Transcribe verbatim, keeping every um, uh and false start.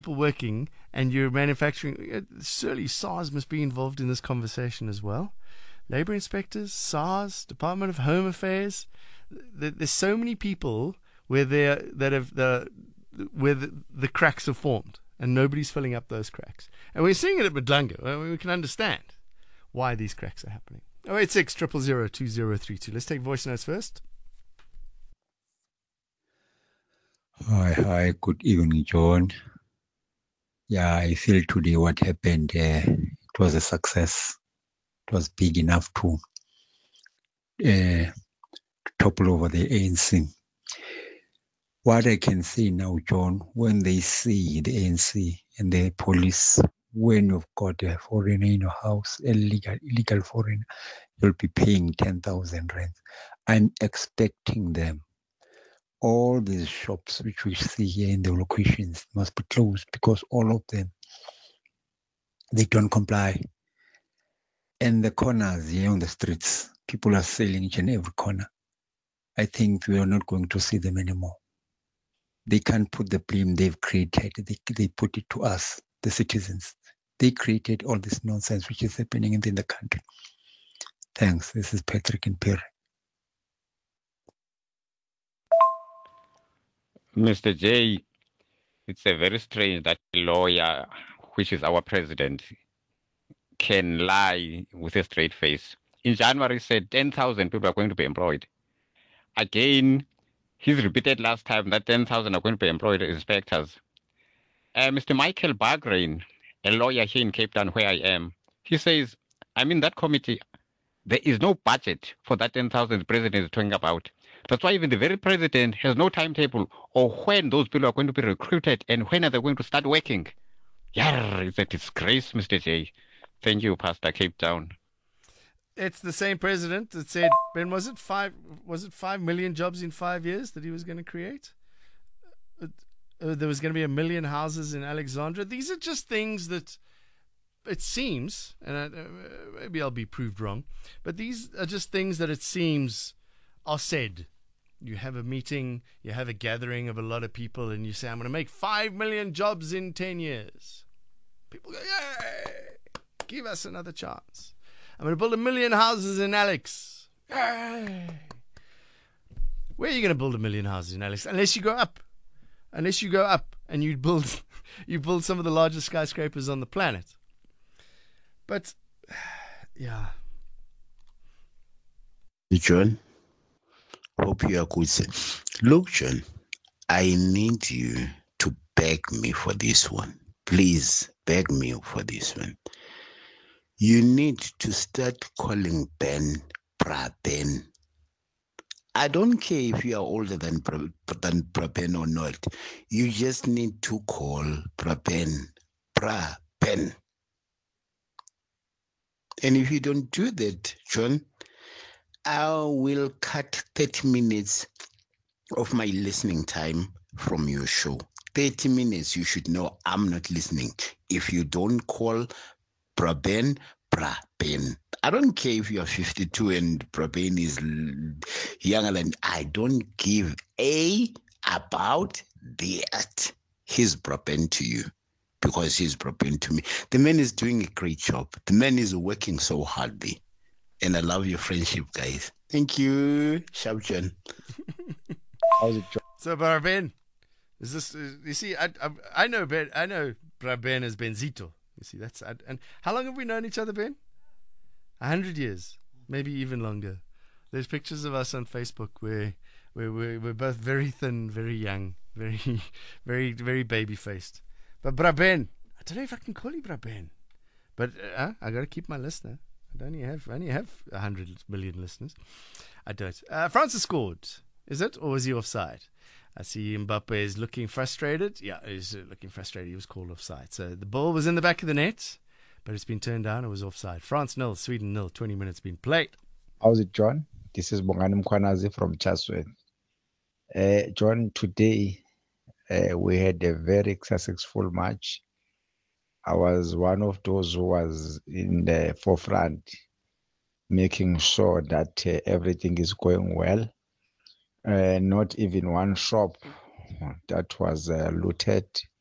people working and you're manufacturing, surely SARS must be involved in this conversation as well. Labour inspectors, SARS, Department of Home Affairs. There's so many people where they that have the where the, the cracks have formed, and nobody's filling up those cracks. And we're seeing it at Madlanga. I mean, we can understand why these cracks are happening. Oh eight six, triple zero, two zero three two. Let's take voice notes first. Hi, hi. Good evening, John. Yeah, I feel today what happened, uh, it was a success. It was big enough to, uh, to topple over the A N C. What I can say now, John, when they see the A N C and the police, when you've got a foreigner in your house, a legal, illegal foreigner, you'll be paying ten thousand rand. I'm expecting them. All these shops which we see here in the locations must be closed because all of them, they don't comply. And the corners here on the streets, people are selling each and every corner. I think we are not going to see them anymore. They can't put the blame they've created. They, they put it to us, the citizens. They created all this nonsense which is happening in the country. Thanks. This is Patrick and Perry. Mister J, it's a very strange that a lawyer, which is our president, can lie with a straight face. In January, he said ten thousand people are going to be employed. Again, he's repeated last time that ten thousand are going to be employed as inspectors. Uh, Mister Michael Bargrain, a lawyer here in Cape Town where I am, he says, I'm in that committee. There is no budget for that ten thousand the president is talking about. That's why even the very president has no timetable or when those people are going to be recruited and when are they going to start working. Yeah, it's a disgrace, Mister J. Thank you, Pastor Cape Town. It's the same president that said, Ben, was it five? Was it five million jobs in five years that he was going to create? Uh, uh, there was going to be a million houses in Alexandra. These are just things that it seems, and I, uh, maybe I'll be proved wrong, but these are just things that it seems are said. You have a meeting, you have a gathering of a lot of people, and you say, I'm going to make five million jobs in ten years. People go, yay! Give us another chance. I'm going to build a million houses in Alex. Yay! Where are you going to build a million houses in Alex? Unless you go up. Unless you go up and you build, you build some of the largest skyscrapers on the planet. But, yeah. John, hope you are good. Look, John, I need you to beg me for this one. Please beg me for this one. You need to start calling Ben Bra Ben. I don't care if you are older than than Bra Ben or not. You just need to call Bra Ben Bra Ben. And if you don't do that, John, I will cut thirty minutes of my listening time from your show. thirty minutes, you should know I'm not listening. If you don't call Bra Ben, Bra Ben. I don't care if you are fifty-two and Bra Ben is younger than, I don't give a about that. He's Bra Ben to you because he's Bra Ben to me. The man is doing a great job. The man is working so hardly. And I love your friendship, guys. Thank you, Shabjan. How's it, John? So, Bra Ben, is this? You see, I I, I know Ben. I know Bra Ben as Benzito. You see, that's I, and how long have we known each other, Ben? A hundred years, maybe even longer. There's pictures of us on Facebook where where we're, we're both very thin, very young, very very very baby faced. But Bra Ben, I don't know if I can call you Bra Ben, but uh, I got to keep my listener. I only have I only have a hundred million listeners. I don't. Uh, Francis scored. Is it, or was he offside? I see Mbappe is looking frustrated. Yeah, he's looking frustrated. He was called offside. So the ball was in the back of the net, but it's been turned down. It was offside. France nil, Sweden nil. Twenty minutes been played. How's it, John? This is Bongani Mkwanazi from Chatsworth. Uh, John, today uh, we had a very successful match. I was one of those who was in the forefront, making sure that uh, everything is going well. Uh, not even one shop that was uh, looted.